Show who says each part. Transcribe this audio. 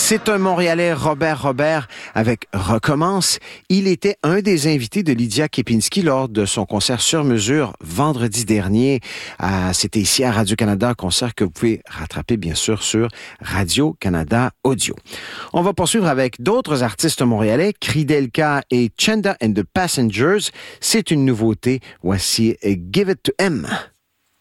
Speaker 1: C'est un Montréalais, Robert, avec Recommence. Il était un des invités de Lydia Kepinski lors de son concert sur mesure vendredi dernier. C'était ici à Radio-Canada, un concert que vous pouvez rattraper bien sûr sur Radio-Canada Audio. On va poursuivre avec d'autres artistes montréalais, Kridelka et Chenda and the Passengers. C'est une nouveauté. Voici Give It to M.